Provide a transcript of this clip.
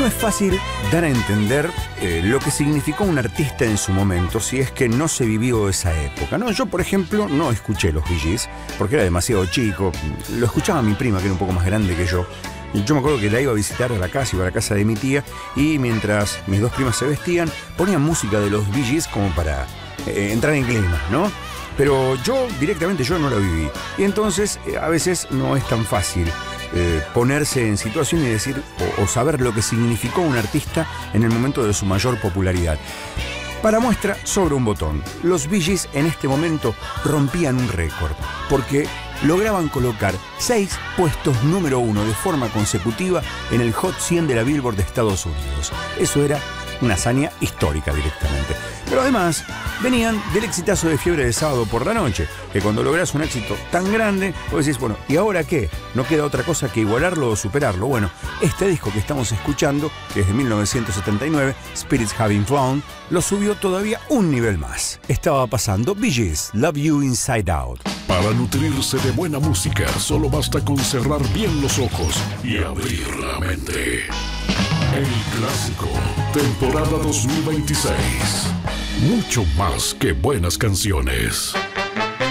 es fácil dar a entender lo que significó un artista en su momento si es que no se vivió esa época, ¿no? Yo, por ejemplo, no escuché los Bee Gees porque era demasiado chico. Lo escuchaba mi prima, que era un poco más grande que yo. Y yo me acuerdo que la iba a visitar a la casa, iba a la casa de mi tía, y mientras mis dos primas se vestían, ponían música de los Bee Gees como para entrar en clima, ¿no? Pero yo directamente no la viví. Y entonces a veces no es tan fácil ponerse en situación y decir o saber lo que significó un artista en el momento de su mayor popularidad. Para muestra, sobre un botón, los Bee Gees en este momento rompían un récord, porque lograban colocar 6 puestos número 1 de forma consecutiva en el Hot 100 de la Billboard de Estados Unidos. Eso era una hazaña histórica directamente. Pero además, venían del exitazo de Fiebre de Sábado por la Noche, que cuando logras un éxito tan grande, vos decís, bueno, ¿y ahora qué? No queda otra cosa que igualarlo o superarlo. Bueno, este disco que estamos escuchando, que es de 1979, Spirits Having Flown, lo subió todavía un nivel más. Estaba pasando Bee Gees, Love You Inside Out. Para nutrirse de buena música, solo basta con cerrar bien los ojos y abrir la mente. El Clásico, temporada 2026. Mucho más que buenas canciones.